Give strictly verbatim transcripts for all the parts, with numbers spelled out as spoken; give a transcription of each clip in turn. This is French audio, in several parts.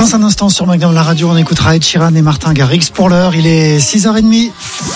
Dans un instant sur Magnum la radio, on écoutera Ed Sheeran et Martin Garrix. Pour l'heure, il est six heures trente.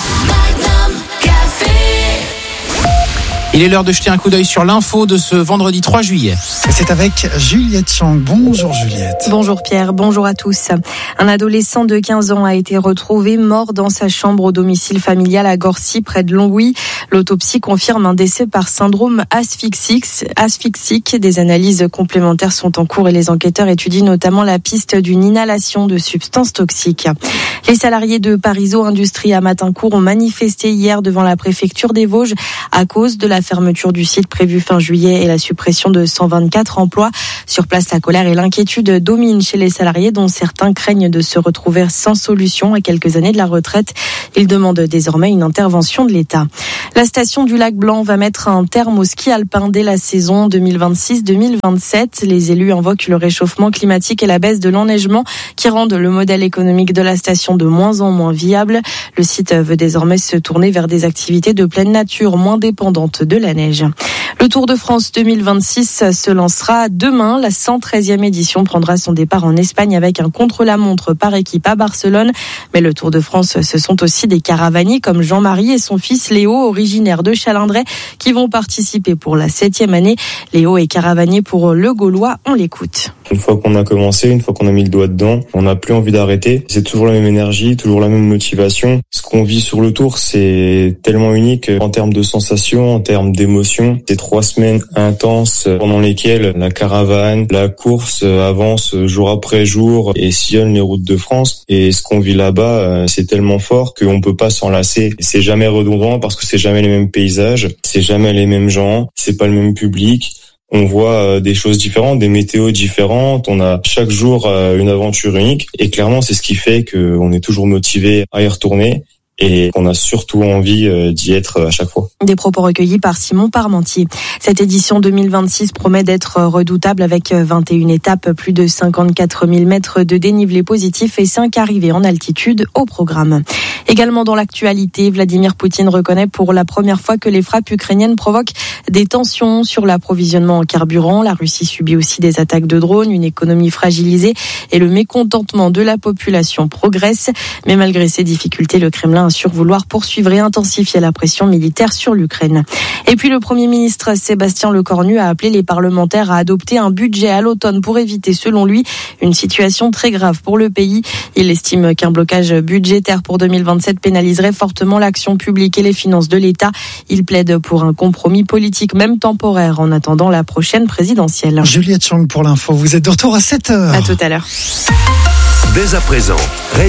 Il est l'heure de jeter un coup d'œil sur l'info de ce vendredi trois juillet. C'est avec Juliette Chang. Bonjour Juliette. Bonjour Pierre, bonjour à tous. Un adolescent de quinze ans a été retrouvé mort dans sa chambre au domicile familial à Gorcy, près de Longwy. L'autopsie confirme un décès par syndrome asphyxique. asphyxique. Des analyses complémentaires sont en cours et les enquêteurs étudient notamment la piste d'une inhalation de substances toxiques. Les salariés de Parizeau Industrie à Matincourt ont manifesté hier devant la préfecture des Vosges à cause de la fermeture du site prévue fin juillet et la suppression de cent vingt-quatre emplois. Sur place, la colère et l'inquiétude dominent chez les salariés dont certains craignent de se retrouver sans solution à quelques années de la retraite. Ils demandent désormais une intervention de l'État. La station du Lac Blanc va mettre un terme au ski alpin dès la saison deux mille vingt-six deux mille vingt-sept. Les élus invoquent le réchauffement climatique et la baisse de l'enneigement qui rendent le modèle économique de la station de moins en moins viable. Le site veut désormais se tourner vers des activités de pleine nature moins dépendantes de la neige. Le Tour de France deux mille vingt-six se lancera demain. La cent treizième édition prendra son départ en Espagne avec un contre-la-montre par équipe à Barcelone. Mais le Tour de France, ce sont aussi des caravaniers comme Jean-Marie et son fils Léo, originaire de Chalindrey, qui vont participer pour la septième année. Léo est caravanier pour le Gaulois. On l'écoute. Une fois qu'on a commencé, une fois qu'on a mis le doigt dedans, on n'a plus envie d'arrêter. C'est toujours la même énergie, toujours la même motivation. Ce qu'on vit sur le Tour, c'est tellement unique en termes de sensations, en termes d'émotions. C'est trois semaines intenses pendant lesquelles la caravane, la course avance jour après jour et sillonne les routes de France. Et ce qu'on vit là-bas, c'est tellement fort qu'on peut pas s'en lasser. C'est jamais redondant parce que c'est jamais les mêmes paysages, c'est jamais les mêmes gens, c'est pas le même public. On voit des choses différentes, des météos différentes. On a chaque jour une aventure unique. Et clairement, c'est ce qui fait qu'on est toujours motivé à y retourner et qu'on a surtout envie d'y être à chaque fois. Des propos recueillis par Simon Parmentier. Cette édition deux mille vingt-six promet d'être redoutable avec vingt et une étapes, plus de cinquante-quatre mille mètres de dénivelé positif et cinq arrivées en altitude au programme. Également dans l'actualité, Vladimir Poutine reconnaît pour la première fois que les frappes ukrainiennes provoquent des tensions sur l'approvisionnement en carburant. La Russie subit aussi des attaques de drones, une économie fragilisée et le mécontentement de la population progresse. Mais malgré ces difficultés, le Kremlin assure vouloir poursuivre et intensifier la pression militaire sur l'Ukraine. Et puis le Premier ministre Sébastien Lecornu a appelé les parlementaires à adopter un budget à l'automne pour éviter, selon lui, une situation très grave pour le pays. Il estime qu'un blocage budgétaire pour deux mille vingt-sept pénaliserait fortement l'action publique et les finances de l'État. Il plaide pour un compromis politique, même temporaire, en attendant la prochaine présidentielle. Juliette Chang pour l'info. Vous êtes de retour à sept heures. À tout à l'heure. Dès à présent,